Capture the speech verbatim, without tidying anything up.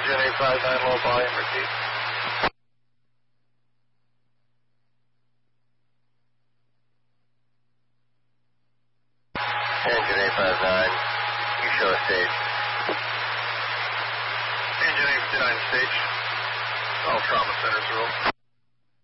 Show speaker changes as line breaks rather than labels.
Engine eight five nine, low volume, repeat. Engine eight five nine, you show a stage. Engine eight five nine, stage. All trauma centers roll.